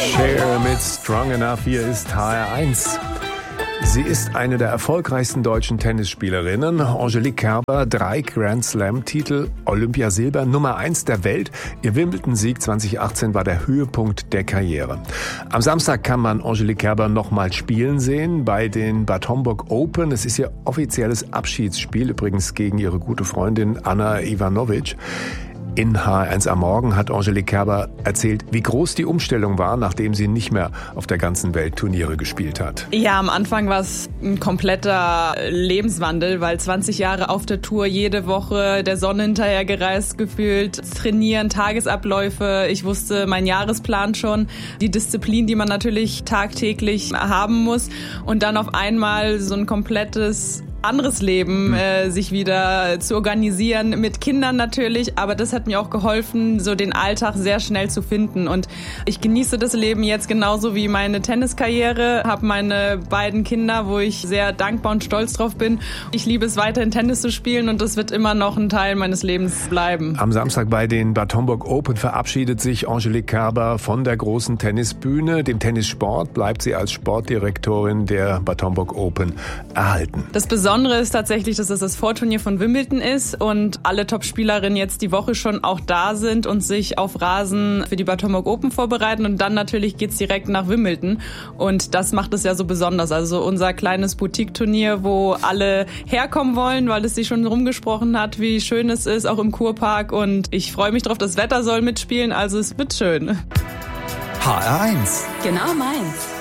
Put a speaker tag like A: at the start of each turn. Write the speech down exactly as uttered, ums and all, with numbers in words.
A: Cher mit Strong Enough. Hier ist H R eins. Sie ist eine der erfolgreichsten deutschen Tennisspielerinnen. Angelique Kerber, drei Grand-Slam-Titel, Olympiasilber, Nummer eins der Welt. Ihr Wimbledon-Sieg zwanzig achtzehn war der Höhepunkt der Karriere. Am Samstag kann man Angelique Kerber nochmal spielen sehen bei den Bad Homburg Open. Es ist ihr offizielles Abschiedsspiel, übrigens gegen ihre gute Freundin Anna Ivanovic. In H R eins am Morgen hat Angelique Kerber erzählt, wie groß die Umstellung war, nachdem sie nicht mehr auf der ganzen Welt Turniere gespielt hat.
B: Ja, am Anfang war es ein kompletter Lebenswandel, weil zwanzig Jahre auf der Tour, jede Woche der Sonne hinterher gereist gefühlt, trainieren, Tagesabläufe. Ich wusste meinen Jahresplan schon, die Disziplin, die man natürlich tagtäglich haben muss und dann auf einmal so ein komplettes anderes Leben äh, sich wieder zu organisieren, mit Kindern natürlich, aber das hat mir auch geholfen, so den Alltag sehr schnell zu finden und ich genieße das Leben jetzt genauso wie meine Tenniskarriere, habe meine beiden Kinder, wo ich sehr dankbar und stolz drauf bin. Ich liebe es weiterhin Tennis zu spielen und das wird immer noch ein Teil meines Lebens bleiben.
A: Am Samstag bei den Bad Homburg Open verabschiedet sich Angelique Kerber von der großen Tennisbühne. Dem Tennissport bleibt sie als Sportdirektorin der Bad Homburg Open erhalten.
B: Das Das Besondere ist tatsächlich, dass es das Vorturnier von Wimbledon ist und alle Top-Spielerinnen jetzt die Woche schon auch da sind und sich auf Rasen für die Bad Homburg Open vorbereiten und dann natürlich geht's direkt nach Wimbledon und das macht es ja so besonders. Also unser kleines Boutique-Turnier, wo alle herkommen wollen, weil es sich schon rumgesprochen hat, wie schön es ist, auch im Kurpark und ich freue mich drauf, das Wetter soll mitspielen, also es wird schön.
C: H R eins.
D: Genau meins.